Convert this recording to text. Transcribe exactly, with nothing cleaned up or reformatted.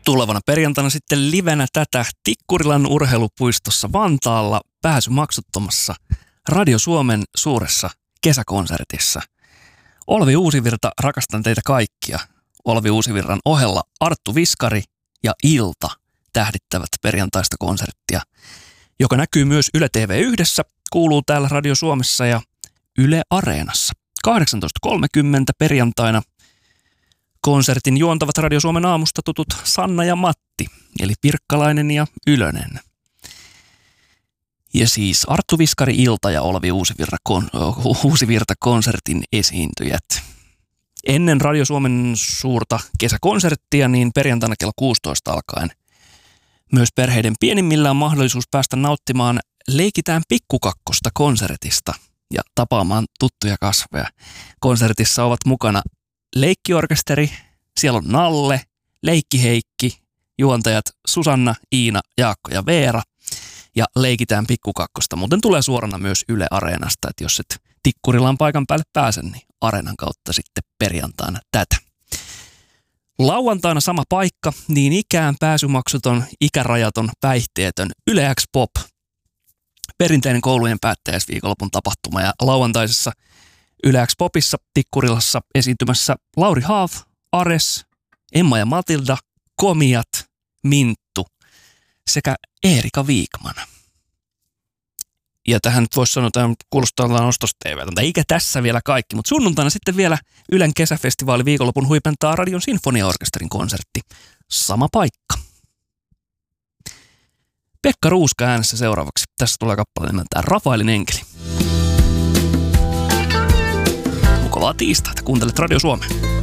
Tulevana perjantaina sitten livenä tätä Tikkurilan urheilupuistossa Vantaalla pääsy maksuttomassa Radio Suomen suuressa kesäkonsertissa. Olvi Uusivirta, rakastan teitä kaikkia. Olvi Uusivirran ohella Arttu Viskari ja Ilta tähdittävät perjantaista konserttia, joka näkyy myös Yle T V yhdessä, kuuluu täällä Radio Suomessa ja Yle Areenassa. kahdeksantoista kolmekymmentä perjantaina konsertin juontavat Radio Suomen aamusta tutut Sanna ja Matti, eli Pirkkalainen ja Ylönen. Ja siis Arttu Viskari, Ilta ja Olvi Uusivirta, kon, Uusivirta konsertin esiintyjät. Ennen Radio Suomen suurta kesäkonserttia, niin perjantaina kello kuusitoista alkaen myös perheiden pienimmillä on mahdollisuus päästä nauttimaan Leikitään pikkukakkosta konsertista ja tapaamaan tuttuja kasveja. Konsertissa ovat mukana leikkiorkesteri, siellä on Nalle, Leikki-Heikki, juontajat Susanna, Iina, Jaakko ja Veera. Ja Leikitään pikkukakkosta. Muuten tulee suorana myös Yle Areenasta, että jos et Tikkurilan paikan päälle pääse, niin Areenan kautta sitten perjantaina tätä. Lauantaina sama paikka, niin ikään pääsymaksuton, ikärajaton, päihteetön Yle X Pop. Perinteinen koulujen päättäjäisviikonlopun tapahtuma ja lauantaisessa Yle X Popissa Tikkurilassa esiintymässä Lauri Haav, Ares, Emma ja Matilda, Komiat, Minttu sekä Eerika Viikman. Ja tähän nyt voisi sanoa, että kuulostaa Nostos-T V:ltä. Eikä tässä vielä kaikki, mutta sunnuntaina sitten vielä Ylen kesäfestivaali viikonlopun huipentaa Radion Sinfoniaorkesterin konsertti. Sama paikka. Pekka Ruuska äänessä seuraavaksi. Tässä tulee kappale nimeltään Rafaelin enkeli. Mukavaa tiistaita. Kuuntelet Radio Suomea.